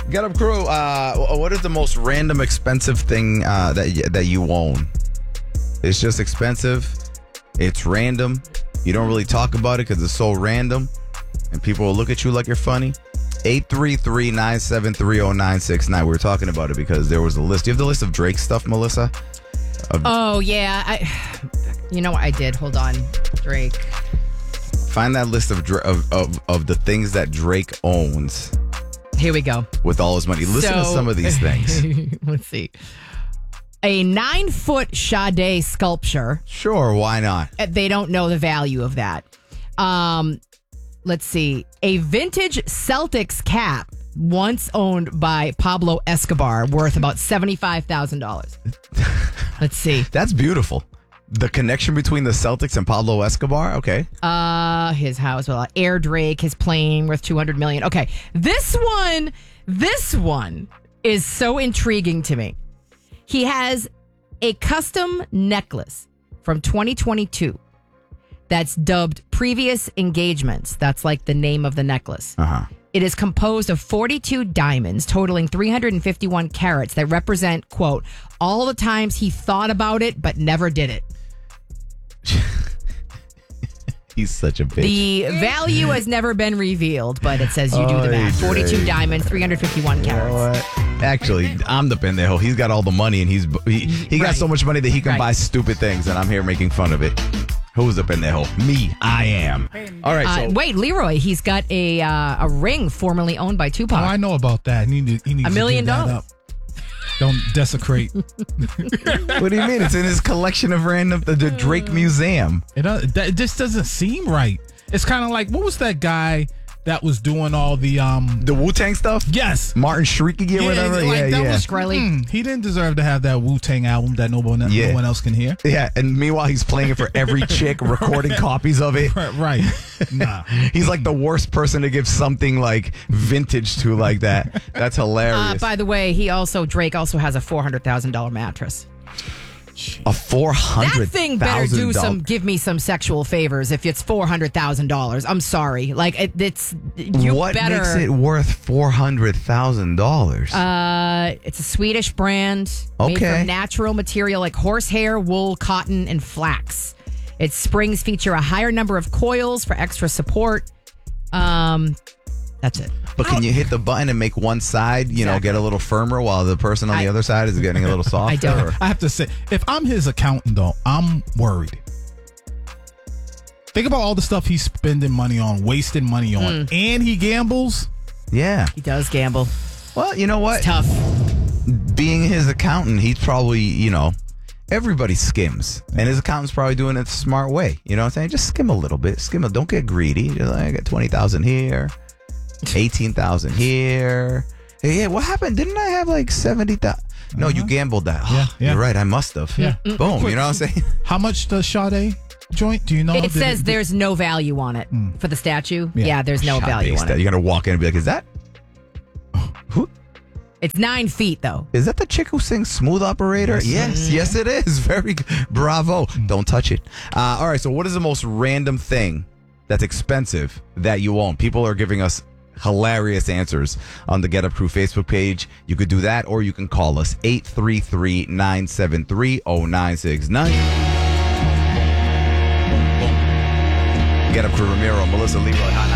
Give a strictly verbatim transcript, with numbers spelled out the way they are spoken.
Get Up Crew, uh, what is the most random expensive thing uh, that, y- that you own? It's just expensive. It's random. You don't really talk about it because it's so random. And people will look at you like you're funny. eight three three, nine seven three, zero nine six nine. We were talking about it because there was a list. Do you have the list of Drake stuff, Melissa? Of- oh, yeah. I, you know what I did? Hold on. Drake. Find that list of, Dra- of, of, of the things that Drake owns. Here we go. With all his money. Listen so, to some of these things. Let's see. A nine-foot Sade sculpture. Sure, why not? They don't know the value of that. Um, let's see. A vintage Celtics cap once owned by Pablo Escobar worth about seventy-five thousand dollars. Let's see. That's beautiful. The connection between the Celtics and Pablo Escobar? Okay. Uh, his house, well, Air Drake, his plane worth two hundred million dollars. Okay. This one, this one is so intriguing to me. He has a custom necklace from twenty twenty-two that's dubbed Previous Engagements. That's like the name of the necklace. Uh-huh. It is composed of forty-two diamonds totaling three hundred fifty-one carats that represent, quote, all the times he thought about it but never did it. He's such a bitch. The value has never been revealed, but it says you do the math. forty-two diamonds, three hundred fifty-one carats. You know what? Actually, I'm the pendejo. He's got all the money, and he's he, he got Right. so much money that he can Right. buy stupid things, and I'm here making fun of it. Who's the pendejo? Me. I am. All right, so... Uh, wait, Leroy, he's got a uh, a ring formerly owned by Tupac. Oh, I know about that. He, need, he needs A million to give that dollars. up. Don't desecrate. What do you mean? It's in his collection of random... The, the Drake Museum. It, uh, that, it just doesn't seem right. It's kind of like, what was that guy that was doing all the... um The Wu-Tang stuff? Yes. Martin Shkreli or whatever? like, yeah, that yeah. was mm, He didn't deserve to have that Wu-Tang album that no one, Yeah. no one else can hear. Yeah, and meanwhile, he's playing it for every chick, recording copies of it. Right. right. Nah. He's like the worst person to give something like vintage to like that. That's hilarious. Uh, by the way, he also Drake also has a four hundred thousand dollars mattress. A four hundred That thing better do some, give me some sexual favors if it's four hundred thousand dollars. I'm sorry. Like, it, it's, you What better. makes it worth four hundred thousand dollars? Uh, it's a Swedish brand made Okay. from natural material like horsehair, wool, cotton, and flax. Its springs feature a higher number of coils for extra support. Um, that's it. But can you hit the button and make one side, you know, Exactly. get a little firmer while the person on the I- other side is getting a little softer? I don't. or- I have to say, if I'm his accountant, though, I'm worried. Think about all the stuff he's spending money on, wasting money on, Mm. and he gambles. Yeah. He does gamble. Well, you know what? It's tough. Being his accountant, he's probably, you know, everybody skims. And his accountant's probably doing it the smart way. You know what I'm saying? Just skim a little bit. Skim it. Don't get greedy. Just like, I got twenty thousand here, eighteen thousand here. Hey, yeah, what happened? Didn't I have like seventy thousand? No, you gambled that. Yeah, yeah. You're right. I must have. Yeah. Boom. You know what I'm saying? How much does Sade joint? Do you know? It Did says did- there's no value on it for the statue. Yeah, Yeah. there's no Shot value based on that. it. You're going to walk in and be like, is that? Who? It's nine feet, though. Is that the chick who sings Smooth Operator? Yes, yes, it is. Very good. Bravo. Don't touch it. Uh, all right, so what is the most random thing that's expensive that you own? People are giving us hilarious answers on the Get Up Crew Facebook page. You could do that, or you can call us eight three three, nine seven three, zero nine six nine. Get Up Crew, Ramiro, Melissa, Leroy, Hot